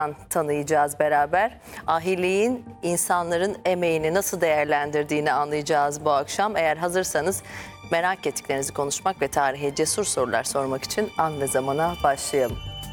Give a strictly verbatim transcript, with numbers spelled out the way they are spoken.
tanıyacağız beraber. Ahiliğin insanların emeğini nasıl değerlendirdiğini anlayacağız bu akşam. Eğer hazırsanız merak ettiklerinizi konuşmak ve tarihe cesur sorular sormak için an ve zamana başlayalım.